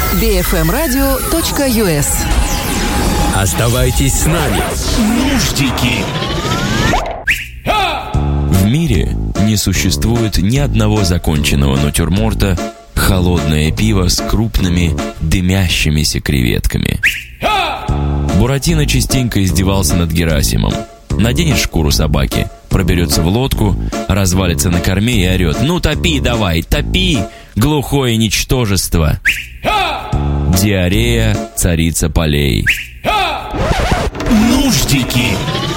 bfmradio.us. Оставайтесь с нами. Нуждики. В мире не существует ни одного законченного натюрморта «Холодное пиво с крупными дымящимися креветками». Буратино частенько издевался над Герасимом. Наденет шкуру собаки, проберется в лодку, развалится на корме и орет: «Ну топи давай, топи, глухое ничтожество!» Диарея — царица полей. Нуждики.